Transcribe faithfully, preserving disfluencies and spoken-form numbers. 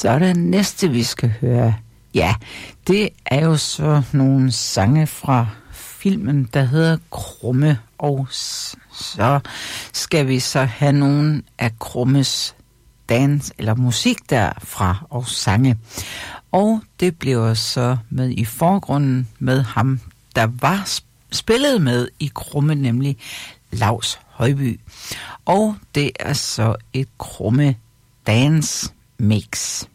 Så det næste, vi skal høre, ja, det er jo så nogle sange fra filmen, der hedder Krumme, og så skal vi så have nogle af Krummes dans eller musik derfra og sange. Og det bliver så med i forgrunden med ham, der var spillet med i Krumme, nemlig Laus Højby. Og det er så et Krumme dance mix.